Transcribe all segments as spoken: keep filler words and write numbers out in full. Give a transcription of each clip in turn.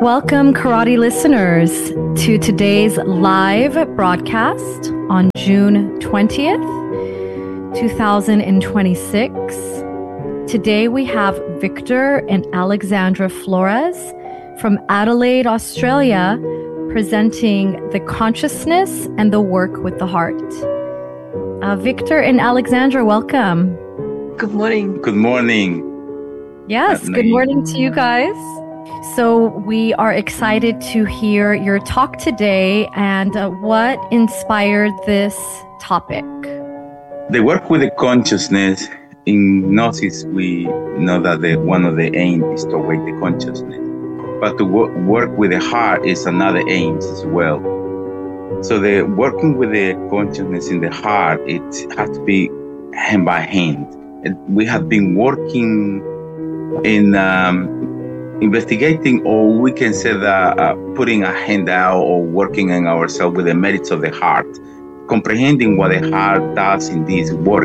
Welcome, karate listeners, to today's live broadcast on June twentieth, twenty twenty-six. Today we have Victor and Alexandra Flores from Adelaide, Australia, presenting the consciousness and the work with the heart. Uh, Victor and Alexandra, welcome. Good morning. Good morning. Yes, good morning to you guys. So we are excited to hear your talk today and uh, what inspired this topic. The work with the consciousness. In Gnosis, we know that the, one of the aims is to awake the consciousness. But to wo- work with the heart is another aim as well. So the working with the consciousness in the heart, it has to be hand by hand. And we have been working in um, investigating, or we can say that uh, putting a hand out or working on ourselves with the merits of the heart, comprehending what the heart does in this work.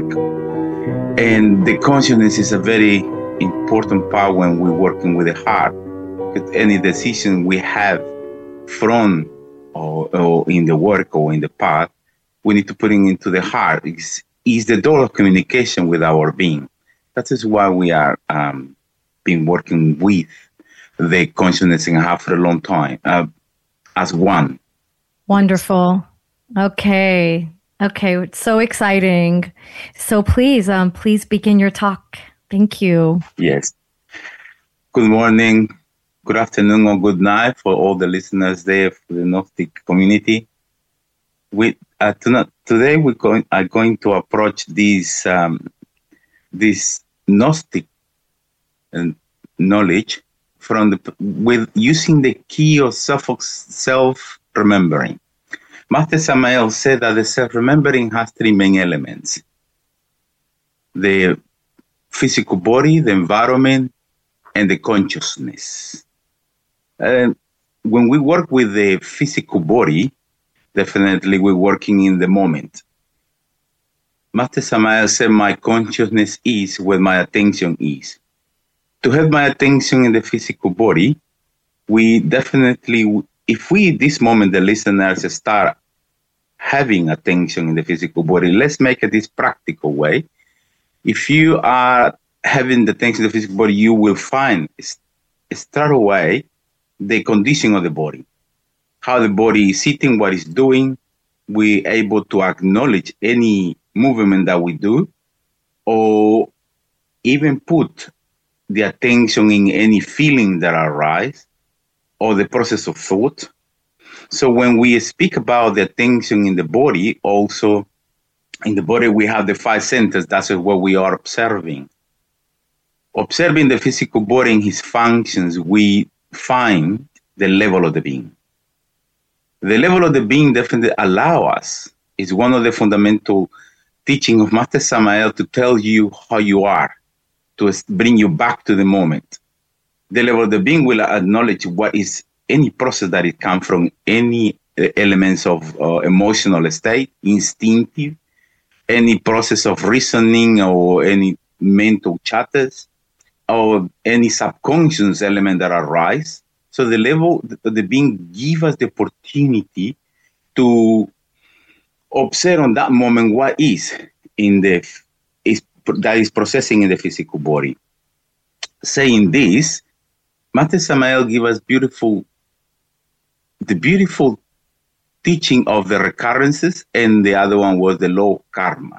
And the consciousness is a very important part when we're working with the heart. Because any decision we have from or, or in the work or in the path, we need to put it into the heart. It's, it's the door of communication with our being. That is why we are um, been working with the consciousness in heart for a long time uh, as one. Wonderful. Okay. Okay. It's so exciting. So please, um, please begin your talk. Thank you. Yes. Good morning, good afternoon, or good night for all the listeners there for the Gnostic community. We uh, tonight, today we're going are going to approach this um, this Gnostic uh, knowledge from the with using the key of self self remembering. Master Samael said that the self-remembering has three main elements: the physical body, the environment, and the consciousness. And when we work with the physical body, definitely we're working in the moment. Master Samael said, my consciousness is where my attention is. To have my attention in the physical body, we definitely, if we, this moment, the listeners start having attention in the physical body, let's make it this practical way. If you are having the attention in the physical body, you will find straight away the condition of the body, how the body is sitting, what it's doing. We're able to acknowledge any movement that we do, or even put the attention in any feeling that arises, or the process of thought. So when we speak about the attention in the body, also in the body we have the five centers. That's what we are observing. Observing the physical body and its functions, we find the level of the being. The level of the being definitely allow us, is one of the fundamental teaching of Master Samael, to tell you how you are, to bring you back to the moment. The level of the being will acknowledge what is any process that it comes from, any elements of uh, emotional state, instinctive, any process of reasoning or any mental chatters, or any subconscious element that arise. So the level of the being give us the opportunity to observe on that moment what is in the is that is processing in the physical body. Saying this, Master Samael give us beautiful, the beautiful teaching of the recurrences, and the other one was the law of karma.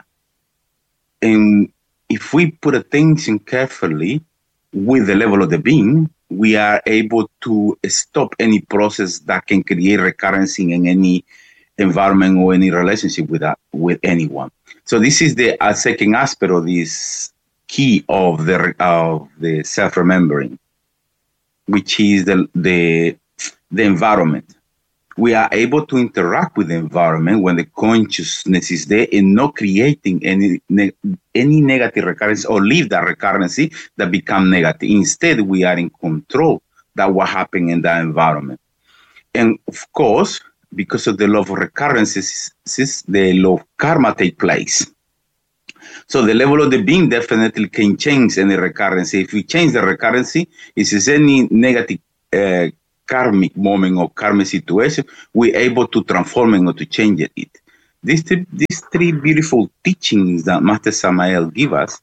And if we put attention carefully with the level of the being, we are able to stop any process that can create recurrency in any environment or any relationship with that, with anyone. So this is the uh, second aspect of this key of the of the self-remembering, which is the the the environment. We are able to interact with the environment when the consciousness is there and not creating any ne- any negative recurrence or leave that recurrency that become negative. Instead, we are in control that what happened in that environment. And of course, because of the law of recurrences, the law of karma take place. So the level of the being definitely can change any recurrency. If we change the recurrency, if there's any negative uh, karmic moment or karmic situation, we're able to transform it or to change it. These three, these three beautiful teachings that Master Samael give us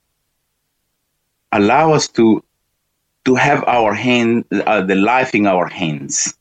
allow us to to have our hand, uh, the life in our hands.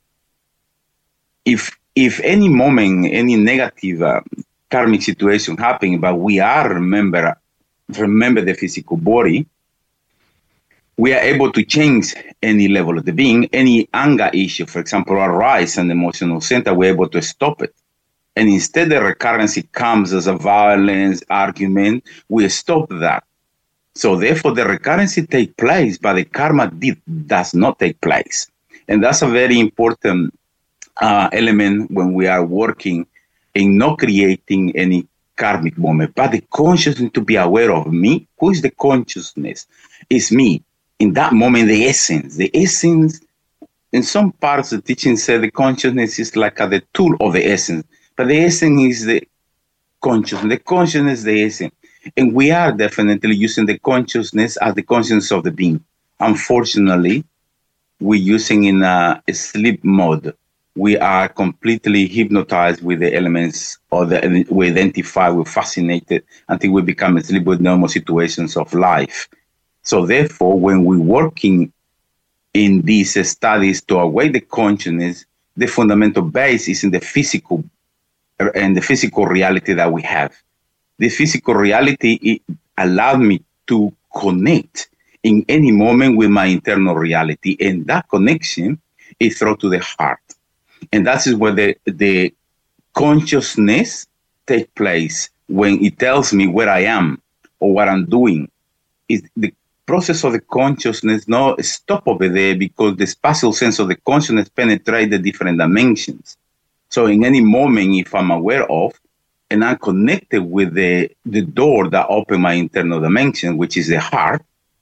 If if any moment, any negative uh, karmic situation happening, but we are remember remember the physical body, we are able to change any level of the being. Any anger issue, for example, arise in the emotional center, we're able to stop it. And instead the recurrency comes as a violence, argument, we stop that. So therefore the recurrency take place, but the karma did, does not take place. And that's a very important uh, element when we are working in not creating any karmic moment, but the consciousness to be aware of me. Who is the consciousness? It's me. In that moment, the essence, the essence, in some parts of the teaching said the consciousness is like a, the tool of the essence, but the essence is the consciousness. The consciousness is the essence. And we are definitely using the consciousness as the consciousness of the being. Unfortunately, we're using in a, a sleep mode. We are completely hypnotized with the elements, or the, we identify, we're fascinated until we become asleep with normal situations of life. So therefore, when we're working in these studies to awake the consciousness, the fundamental base is in the physical and the physical reality that we have. The physical reality, it allowed me to connect in any moment with my internal reality. And that connection is through to the heart. And that is where the, the consciousness takes place when it tells me where I am or what I'm doing. Is the process of the consciousness not stop over there, because the spatial sense of the consciousness penetrates the different dimensions. So in any moment, if I'm aware of, and I'm connected with the, the door that opens my internal dimension, which is the heart,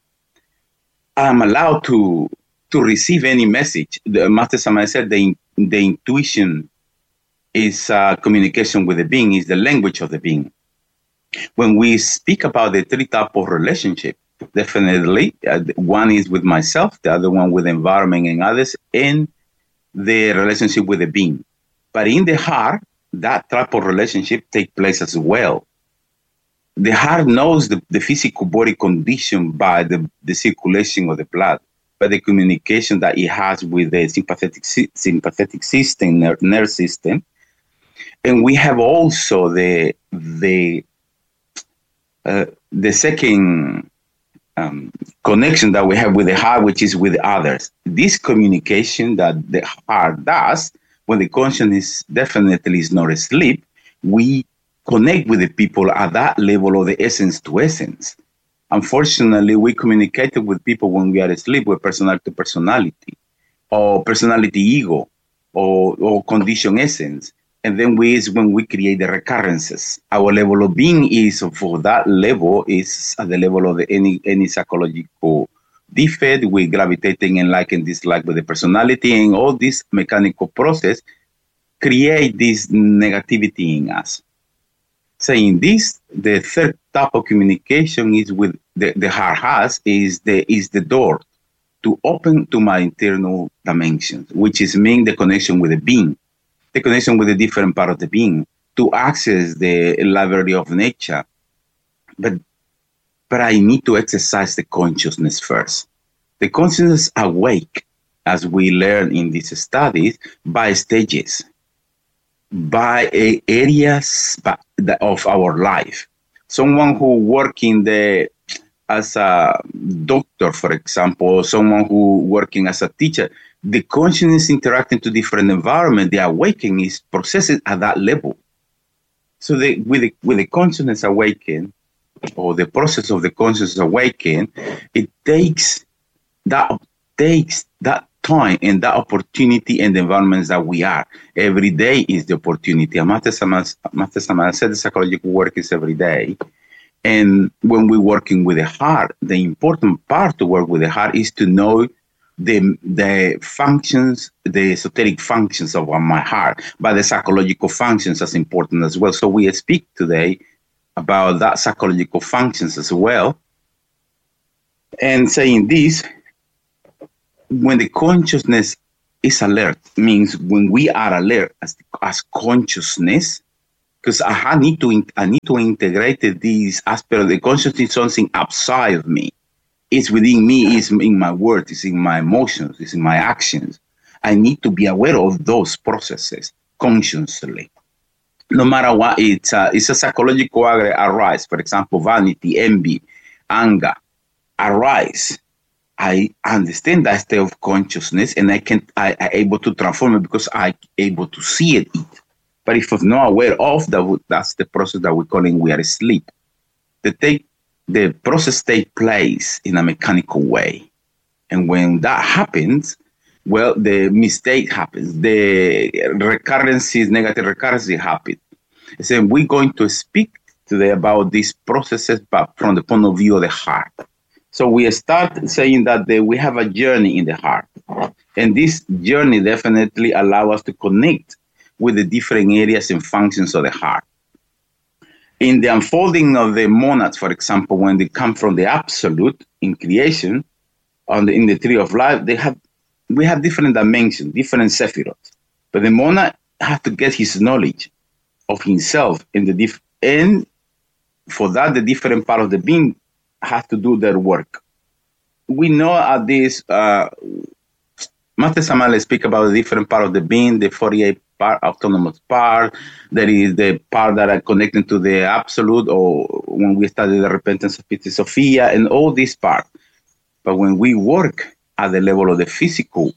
I'm allowed to, to receive any message. The Master Samael said the, the intuition is uh, communication with the being, is the language of the being. When we speak about the three types of relationship, definitely uh, one is with myself, the other one with the environment and others, and the relationship with the being. But in the heart, that type of relationship takes place as well. The heart knows the, the physical body condition by the, the circulation of the blood, by the communication that it has with the sympathetic sympathetic system, nerve, nerve system. And we have also the the uh, the second um, connection that we have with the heart, which is with others. This communication that the heart does, when the consciousness definitely is not asleep, we connect with the people at that level of the essence to essence. Unfortunately, we communicate with people when we are asleep with personality to personality, or personality ego, or, or condition essence. And then we is when we create the recurrences. Our level of being is, for that level, is at the level of the, any, any psychological defect. We're gravitating and like and dislike with the personality, and all this mechanical process create this negativity in us. Saying this, the third type of communication is with the, the heart has is the is the door to open to my internal dimensions, which is mean the connection with the being, the connection with the different part of the being, to access the library of nature. But but I need to exercise the consciousness first. The consciousness awake, as we learn in these studies, by stages, by areas of our life. Someone who work in the as a doctor, for example, or someone who working as a teacher, the consciousness interacting to different environment, the awakening is processed at that level. So the, with the, with the consciousness awaken, or the process of the consciousness awaken, it takes that takes that time and that opportunity and the environments that we are. Every day is the opportunity. Master Samael said the psychological work is every day. And when we're working with the heart, the important part to work with the heart is to know the the functions, the esoteric functions of my heart, but the psychological functions is important as well. So we speak today about that psychological functions as well. And saying this, when the consciousness is alert. Means when we are alert as, as consciousness, because I need to I need to integrate these aspects of the consciousness, something outside of me. It's within me, it's in my words, it's in my emotions, it's in my actions. I need to be aware of those processes consciously. No matter what, it's a, it's a psychological arise. For example, vanity, envy, anger arise. I understand that state of consciousness, and I can I am able to transform it because I'm able to see it. But if I'm not aware of that, that's the process that we're calling we are asleep. The take the process takes place in a mechanical way, and when that happens, well, the mistake happens. The recurrences, negative recurrency happen. So we're going to speak today about these processes, but from the point of view of the heart. So we start saying that the, we have a journey in the heart, and this journey definitely allows us to connect with the different areas and functions of the heart. In the unfolding of the monads, for example, when they come from the absolute in creation, on the, in the tree of life, they have we have different dimensions, different sephirot. But the monad has to get his knowledge of himself in the diff- and for that, the different part of the being has to do their work. We know at this, uh, Master Samael speak about the different part of the being, the forty-eight part, autonomous part. There is the part that are connected to the absolute, or when we study the repentance of Piti Sophia, and all these parts. But when we work at the level of the physical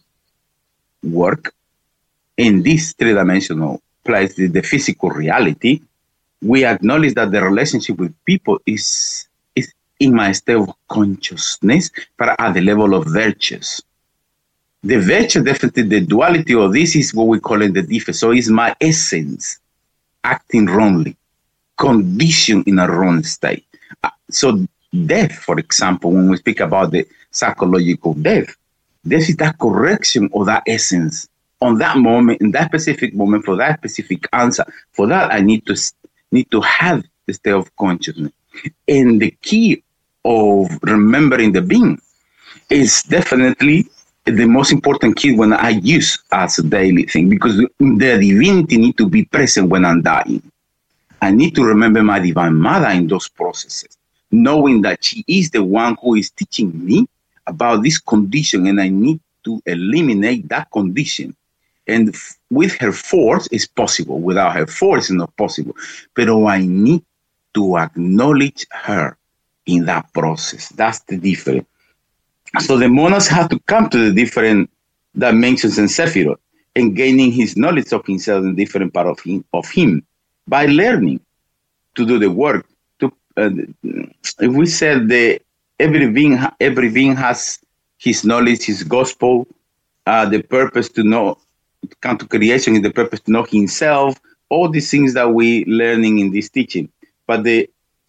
work, in this three-dimensional place, the, the physical reality, we acknowledge that the relationship with people is, is in my state of consciousness, but at the level of virtues. The virtue, definitely the duality of this is what we call in the defect. So it's my essence acting wrongly, conditioned in a wrong state. So death, for example, when we speak about the psychological death, death is that correction of that essence. On that moment, in that specific moment, for that specific answer, for that I need to need to have the state of consciousness. And the key of remembering the being is definitely the most important key when I use as a daily thing, because the divinity need to be present when I'm dying. I need to remember my divine mother in those processes, knowing that she is the one who is teaching me about this condition, and I need to eliminate that condition. And f- with her force, it's possible. Without her force, it's not possible. But I need to acknowledge her in that process. That's the difference. So the monads have to come to the different dimensions and sephirot and gaining his knowledge of himself in different part of him, of him by learning to do the work. To uh, if we said that every being, every being has his knowledge, his gospel, uh, the purpose to know, to come to creation is the purpose to know himself. All these things that we learning in this teaching, but the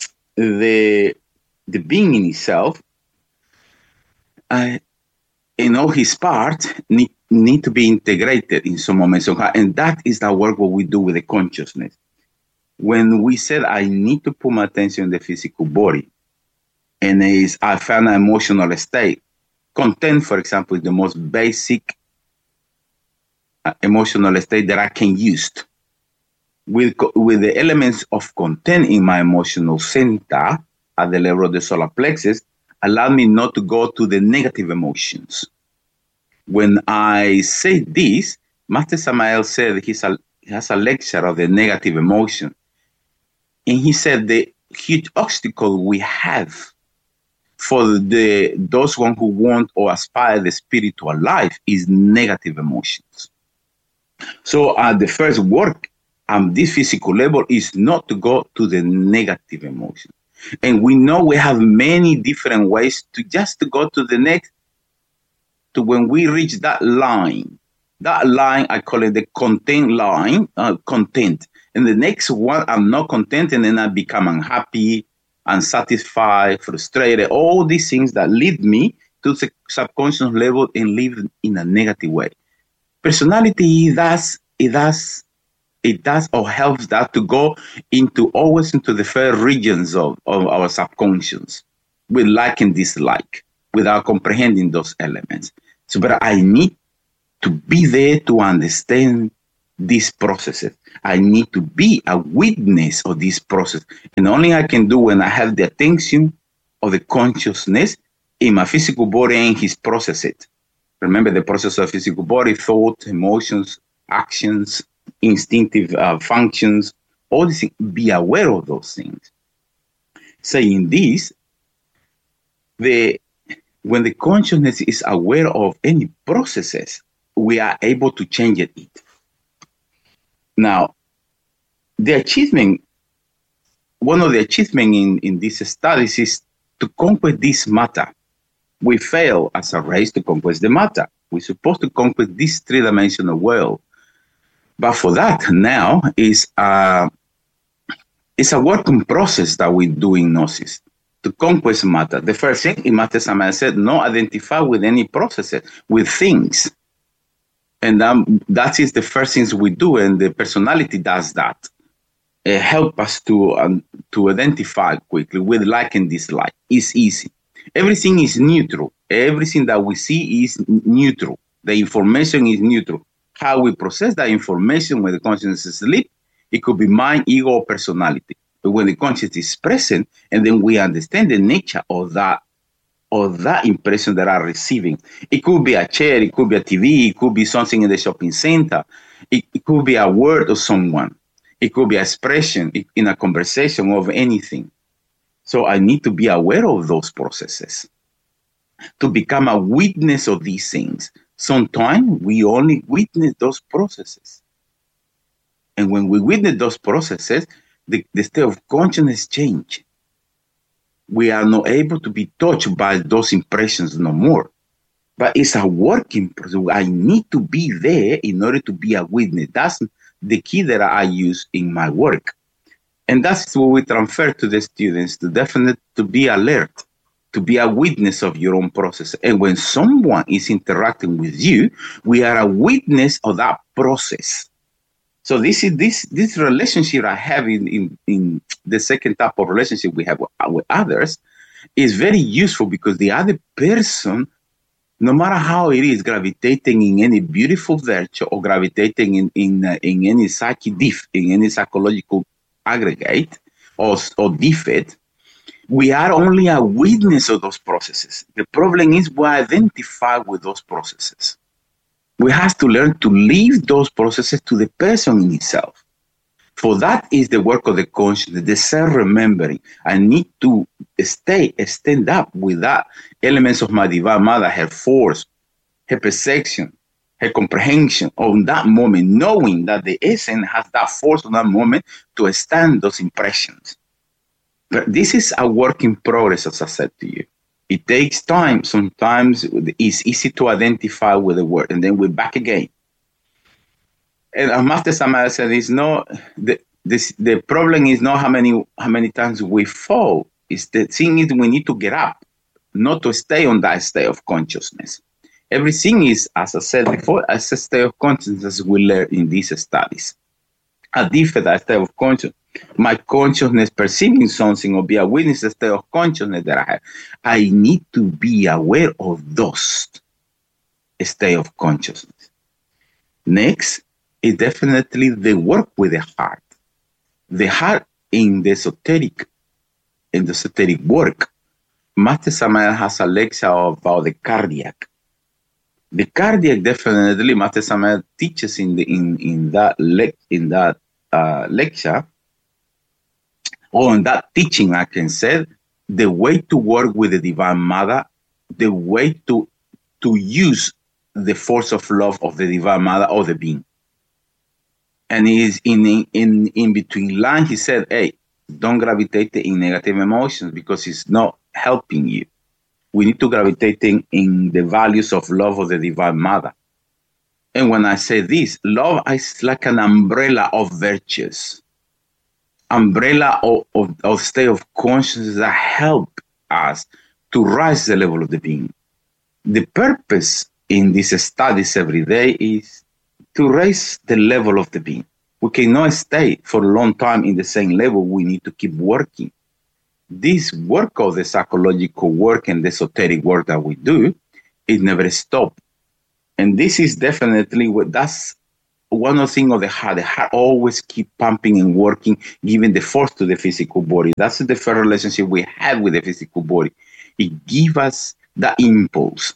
the the being in itself. Uh, in all his parts need, need to be integrated in some moments. And that is the work what we do with the consciousness. When we said, I need to put my attention in the physical body, and is I found an emotional state. Content, for example, is the most basic uh, emotional state that I can use. With, with the elements of content in my emotional center at the level of the solar plexus, allow me not to go to the negative emotions. When I say this, Master Samael said he's a, he has a lecture of the negative emotion. And he said the huge obstacle we have for the those one who want or aspire the spiritual life is negative emotions. So uh, the first work on this physical level is not to go to the negative emotion. And we know we have many different ways to just to go to the next, to when we reach that line. That line, I call it the content line, uh, content. And the next one, I'm not content, and then I become unhappy, unsatisfied, frustrated, all these things that lead me to the subconscious level and live in a negative way. Personality, it does, it does, it does or helps that to go into always into the first regions of, of our subconscious with like and dislike without comprehending those elements. So, but I need to be there to understand these processes. I need to be a witness of this process. And only I can do when I have the attention of the consciousness in my physical body and his process it. Remember the process of physical body, thought, emotions, actions, instinctive uh, functions, all these things. Be aware of those things. Saying this, the when the consciousness is aware of any processes, we are able to change it. Now, the achievement, one of the achievements in, in these studies is to conquer this matter. We fail as a race to conquer the matter. We're supposed to conquer this three-dimensional world. But for that, now, is a, it's a working process that we do in Gnosis to conquest matter. The first thing in Master Samael said, no identify with any processes, with things. And um, that is the first things we do, and the personality does that. It help us to um, to identify quickly with like and dislike. It's easy. Everything is neutral. Everything that we see is neutral. The information is neutral. How we process that information when the consciousness is asleep, it could be mind, ego, or personality. But when the consciousness is present, and then we understand the nature of that, of that impression that I'm receiving. It could be a chair, it could be a T V, it could be something in the shopping center, it, it could be a word of someone, it could be an expression in a conversation of anything. So I need to be aware of those processes to become a witness of these things. Sometimes we only witness those processes. And when we witness those processes, the, the state of consciousness change. We are not able to be touched by those impressions no more. But it's a working process. I need to be there in order to be a witness. That's the key that I use in my work. And that's what we transfer to the students, to definitely to be alert, to be a witness of your own process. And when someone is interacting with you, we are a witness of that process. So this is this this relationship I have in, in, in the second type of relationship we have with, with others is very useful, because the other person, no matter how it is, gravitating in any beautiful virtue or gravitating in in, uh, in any psyche def, in any psychological aggregate or, or defect, we are only a witness of those processes. The problem is we identify with those processes. We have to learn to leave those processes to the person in itself. For that is the work of the consciousness, the self-remembering. I need to stay, stand up with that elements of my divine mother, her force, her perception, her comprehension on that moment, knowing that the essence has that force on that moment to stand those impressions. But this is a work in progress, as I said to you. It takes time. Sometimes it's easy to identify with the word, and then we're back again. And as Master Samael said, it's not the this the problem is not how many how many times we fall. It's the thing is we need to get up, not to stay on that state of consciousness. Everything is, as I said before, as a state of consciousness we learn in these studies. A different state of consciousness. My consciousness perceiving something or be a witness a state of consciousness that I have. I need to be aware of those state of consciousness. Next is definitely the work with the heart. The heart in the esoteric, in the esoteric work, Master Samael has a lecture about the cardiac. The cardiac definitely Master Samael teaches in the in in that le- in that uh, lecture. Or in that teaching, I can say, the way to work with the Divine Mother, the way to to use the force of love of the Divine Mother or the being. And he's in in in between lines, he said, hey, don't gravitate in negative emotions because it's not helping you. We need to gravitate in, in the values of love of the Divine Mother. And when I say this, love is like an umbrella of virtues. Umbrella of, of, of state of consciousness that help us to rise the level of the being. The purpose in these studies every day is to raise the level of the being. We cannot stay for a long time in the same level. We need to keep working. This work of the psychological work and the esoteric work that we do, it never stops. And this is definitely what that's one of the things of the heart. The heart always keep pumping and working, giving the force to the physical body. That's the first relationship we have with the physical body. It gives us that impulse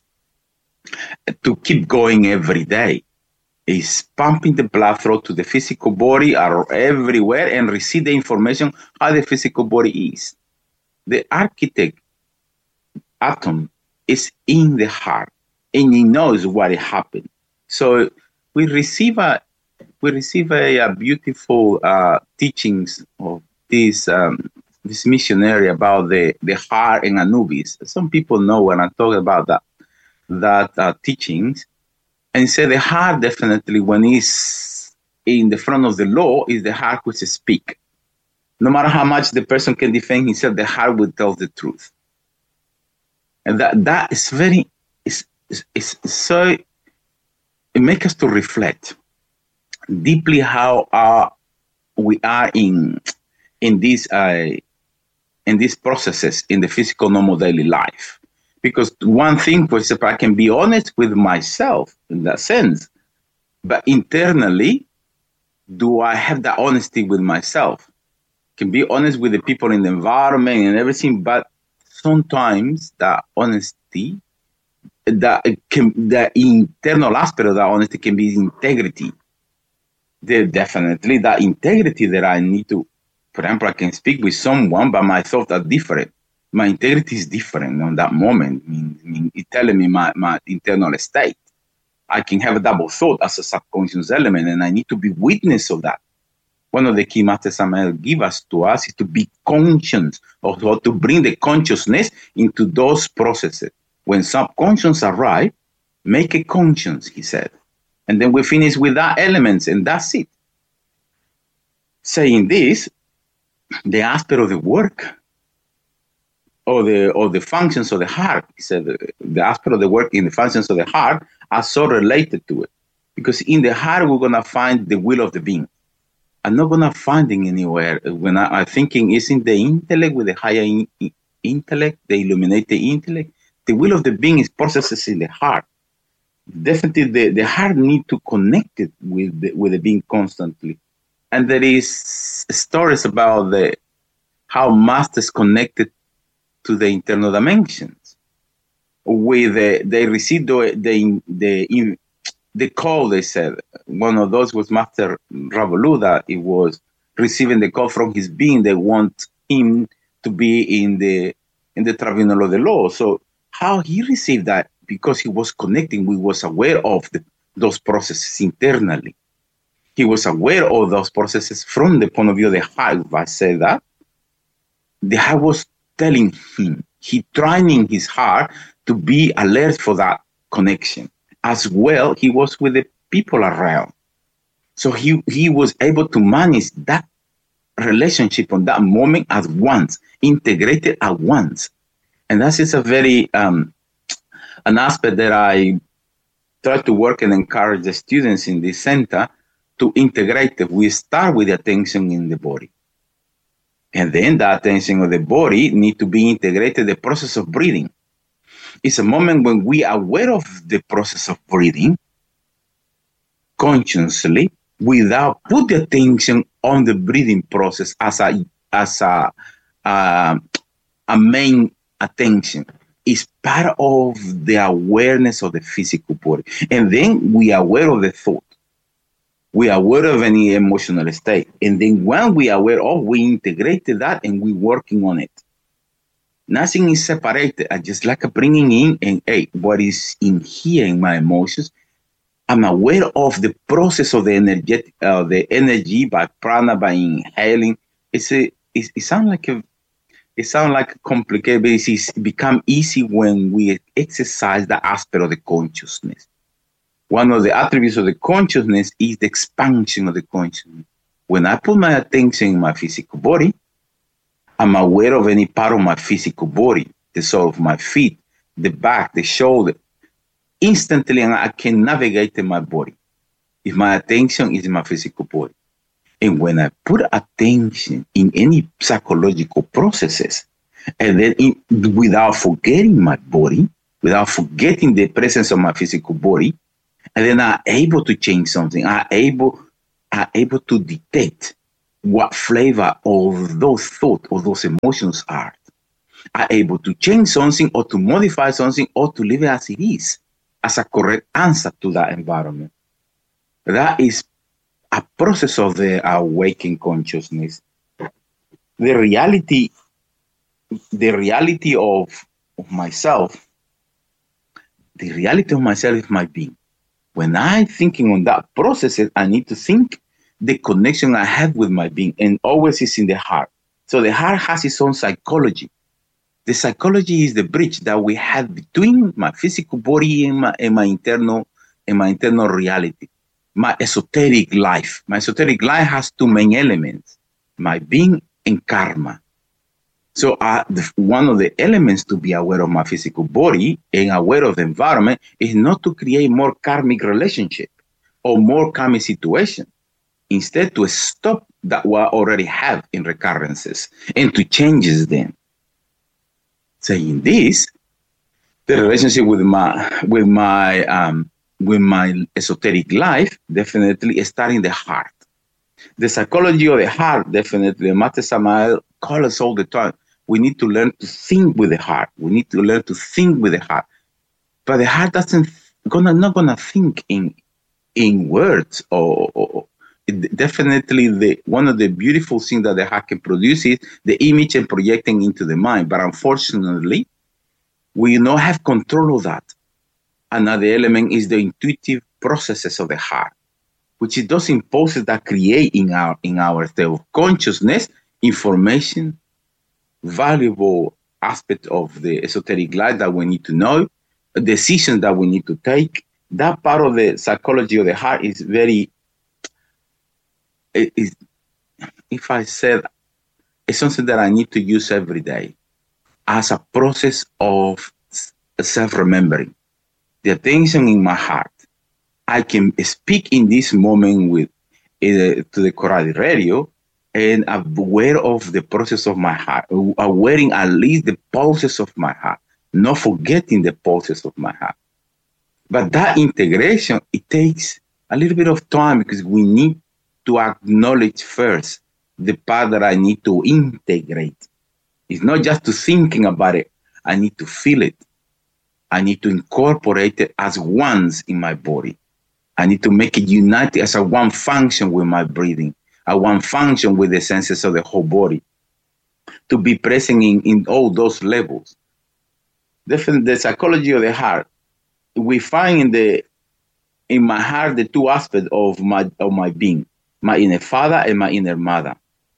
to keep going every day. It's pumping the blood flow to the physical body or everywhere and receive the information how the physical body is. The architect atom is in the heart, and he knows what happened. So we receive a we receive a, a beautiful uh, teachings of this um, this missionary about the, the heart and Anubis. Some people know when I'm talking about that that uh, teachings, and say the heart definitely when it's in the front of the law is the heart which speak. No matter how much the person can defend himself, the heart will tell the truth, and that that is very is is so. It makes us to reflect deeply how uh, we are in in these uh, in these processes in the physical normal daily life. Because one thing, for example, I can be honest with myself in that sense, but internally, do I have that honesty with myself? Can be honest with the people in the environment and everything, but sometimes that honesty, that can, the internal aspect of that honesty can be integrity. There definitely that integrity that I need to, for example, I can speak with someone, but my thoughts are different. My integrity is different on that moment. I mean, I mean, it's telling me my, my internal state. I can have a double thought as a subconscious element, and I need to be witness of that. One of the key Master Samael give us to us is to be conscious of how to bring the consciousness into those processes. When subconscious arrive, make a conscience, he said. And then we finish with that elements, and that's it. Saying this, the aspect of the work, or the or the functions of the heart, he said, the, the aspect of the work in the functions of the heart are so related to it. Because in the heart, we're going to find the will of the being. I'm not going to find it anywhere. When I, I'm thinking, isn't the intellect with the higher in, in, intellect, the illuminated intellect? The will of the being is processes in the heart. Definitely, the, the heart needs to connect it with the, with the being constantly. And there is stories about the how masters connected to the internal dimensions. With the, they received the the the, the call. They said one of those was Master Ravolu, that it was receiving the call from his being. They want him to be in the in the tribunal of the law. So how he received that? Because he was connecting, we was aware of the, those processes internally. He was aware of those processes from the point of view of the heart. If I say that, the heart was telling him, he training his heart to be alert for that connection. As well, he was with the people around. So he, he was able to manage that relationship on that moment at once, integrated at once. And that is a very, um, an aspect that I try to work and encourage the students in this center to integrate it. We start with the attention in the body. And then the attention of the body need to be integrated, the process of breathing. It's a moment when we are aware of the process of breathing consciously without put the attention on the breathing process as a, as a, uh, a main attention. Is part of the awareness of the physical body. And then we are aware of the thought. We are aware of any emotional state. And then when we are aware of, we integrated that and we're working on it. Nothing is separated. I just like bringing in and, hey, what is in here in my emotions? I'm aware of the process of the energetic, uh, the energy by prana, by inhaling. It's a, it's, it sounds like a It sounds like complicated, but it's become easy when we exercise the aspect of the consciousness. One of the attributes of the consciousness is the expansion of the consciousness. When I put my attention in my physical body, I'm aware of any part of my physical body, the sole of my feet, the back, the shoulder. Instantly, I can navigate in my body if my attention is in my physical body. And when I put attention in any psychological processes, and then in, without forgetting my body, without forgetting the presence of my physical body, And then I'm able to change something. I'm able, I'm able to detect what flavor of those thoughts or those emotions are. I'm able to change something or to modify something or to leave it as it is, as a correct answer to that environment. That is a process of the awakened consciousness. The reality, the reality of, of myself, the reality of myself is my being. When I'm thinking on that process, I need to think the connection I have with my being, and always is in the heart. So the heart has its own psychology. The psychology is the bridge that we have between my physical body and my, and my internal and my internal reality. My esoteric life. My esoteric life has two main elements: my being and karma. So uh, the, one of the elements to be aware of my physical body and aware of the environment is not to create more karmic relationship or more karmic situation. Instead, to stop that we already have in recurrences and to change them. Saying this, the relationship with my with my um, with my esoteric life definitely starts in the heart. The psychology of the heart definitely. Master Samael calls us all the time. We need to learn to think with the heart. We need to learn to think with the heart. But the heart doesn't gonna not gonna think in in words or. or It definitely, the one of the beautiful things that the heart can produce is the image and projecting into the mind. But unfortunately, we don't have control of that. Another element is the intuitive processes of the heart, which is those impulses that create in our in our state of consciousness information, valuable aspect of the esoteric life that we need to know, decisions that we need to take. That part of the psychology of the heart is very. It is, if I said, it's something that I need to use every day as a process of self-remembering. The attention in my heart. I can speak in this moment with uh, to the Coradi radio and aware of the process of my heart, awareing at least the pulses of my heart, not forgetting the pulses of my heart. But that integration, it takes a little bit of time because we need to acknowledge first the part that I need to integrate. It's not just to thinking about it. I need to feel it. I need to incorporate it as once in my body. I need to make it united as a one function with my breathing, a one function with the senses of the whole body. To be present in, in all those levels. Definitely, the psychology of the heart, we find in the in my heart the two aspects of my of my being. My inner father and my inner mother.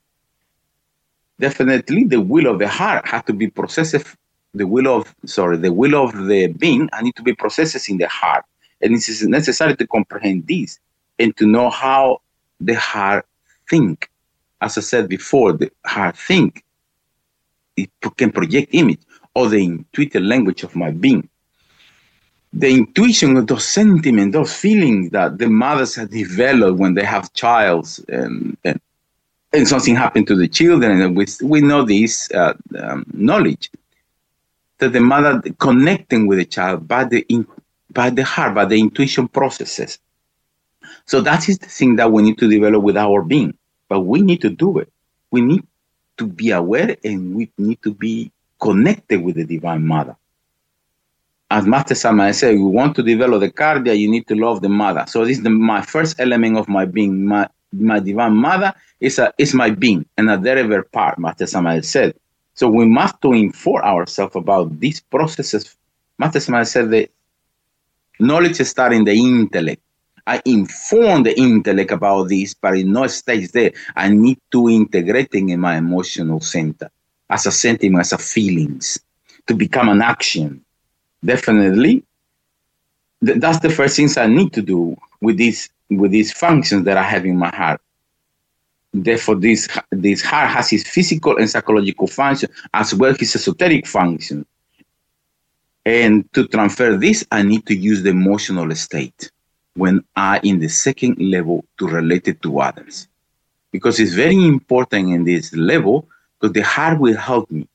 Definitely, the will of the heart has to be processed. The will of sorry, the will of the being I need to be processed in the heart, and it is necessary to comprehend this and to know how the heart think. As I said before, the heart think. It can project image or the intuitive language of my being. The intuition of those sentiments, those feelings that the mothers have developed when they have child, and, and, and something happened to the children, and we, we know this uh, um, knowledge, that the mother connecting with the child by the, in, by the heart, by the intuition processes. So that is the thing that we need to develop with our being, but we need to do it. We need to be aware and we need to be connected with the Divine Mother. As Master Samael said, we want to develop the cardia, you need to love the mother. So this is the, my first element of my being. My, my Divine Mother is, a, is my being, and a derivative part, Master Samael said. So we must to inform ourselves about these processes. Master Samael said that knowledge starts in the intellect. I inform the intellect about this, but it not stays there. I need to integrate it in my emotional center, as a sentiment, as a feelings, to become an action. Definitely, th- that's the first things I need to do with these with these functions that I have in my heart. Therefore, this this heart has its physical and psychological function as well as its esoteric function. And to transfer this, I need to use the emotional state when I in the second level to relate it to others, because it's very important in this level because the heart will help me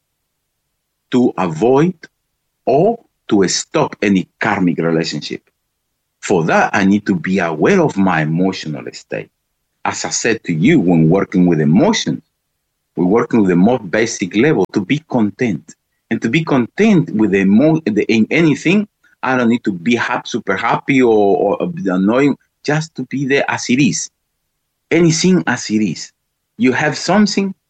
to avoid or to stop any karmic relationship. For that, I need to be aware of my emotional state. As I said to you, when working with emotions, we're working with the most basic level to be content. And to be content with the emo- the, in anything, I don't need to be happy, super happy or, or annoying, just to be there as it is. Anything as it is. You have something,